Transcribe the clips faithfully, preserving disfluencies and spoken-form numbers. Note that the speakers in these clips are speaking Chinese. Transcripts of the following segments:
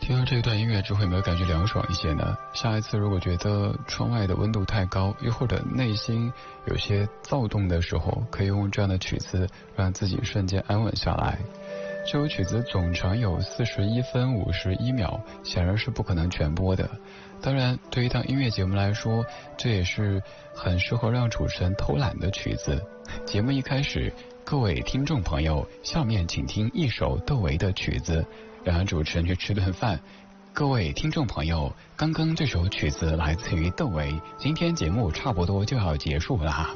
听到这段音乐之后，有没有感觉凉爽一些呢？下一次如果觉得窗外的温度太高，又或者内心有些躁动的时候，可以用这样的曲子让自己瞬间安稳下来。这首曲子总长有四十一分五十一秒，显然是不可能全播的。当然，对于一档音乐节目来说，这也是很适合让主持人偷懒的曲子。节目一开始，各位听众朋友，下面请听一首窦唯的曲子，让主持人去吃顿饭。各位听众朋友，刚刚这首曲子来自于窦唯，今天节目差不多就要结束啦。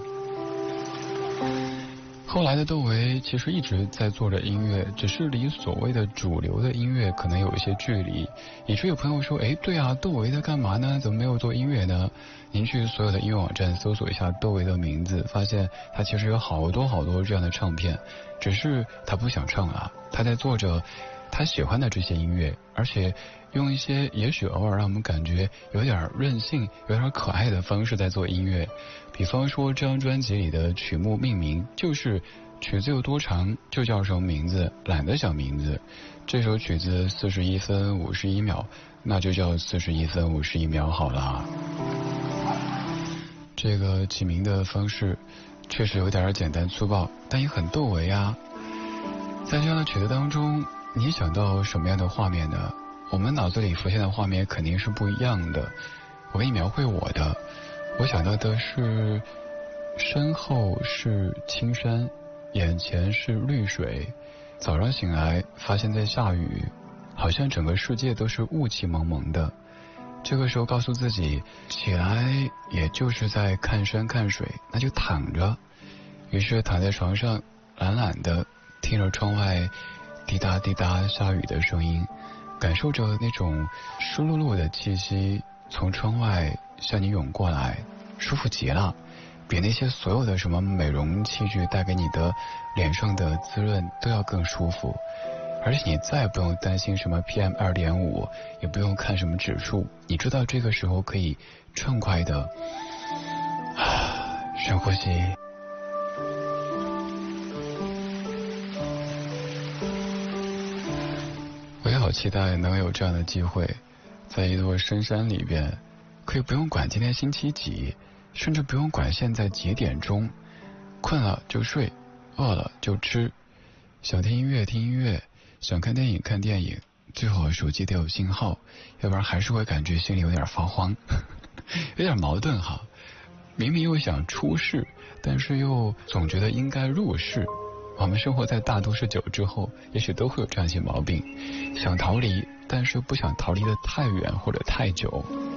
后来的窦唯其实一直在做着音乐，只是离所谓的主流的音乐可能有一些距离。以致有朋友说，哎，对啊，窦唯在干嘛呢？怎么没有做音乐呢？您去所有的音乐网站搜索一下窦唯的名字，发现他其实有好多好多这样的唱片，只是他不想唱啊，他在做着他喜欢的这些音乐，而且用一些也许偶尔让我们感觉有点任性、有点可爱的方式在做音乐。比方说这张专辑里的曲目命名就是曲子有多长就叫什么名字，懒得想名字。这首曲子四十一分五十一秒，那就叫四十一分五十一秒好了。这个起名的方式确实有点简单粗暴，但也很窦唯啊。在这样的曲子当中，你想到什么样的画面呢？我们脑子里浮现的画面肯定是不一样的。我给你描绘我的，我想到的是身后是青山，眼前是绿水，早上醒来发现在下雨，好像整个世界都是雾气蒙蒙的。这个时候告诉自己，起来也就是在看山看水，那就躺着。于是躺在床上懒懒的听着窗外滴答滴答下雨的声音，感受着那种湿漉漉的气息从窗外向你涌过来，舒服极了，比那些所有的什么美容器具带给你的脸上的滋润都要更舒服。而且你再也不用担心什么 P M 二点五， 也不用看什么指数，你知道这个时候可以畅快的深呼吸。我也好期待能有这样的机会，在一座深山里边，可以不用管今天星期几，甚至不用管现在几点钟，困了就睡，饿了就吃，想听音乐听音乐，想看电影看电影，最好手机得有信号，要不然还是会感觉心里有点发慌有点矛盾哈，明明又想出世，但是又总觉得应该入世。我们生活在大都市久之后，也许都会有这样一些毛病，想逃离，但是又不想逃离得太远或者太久。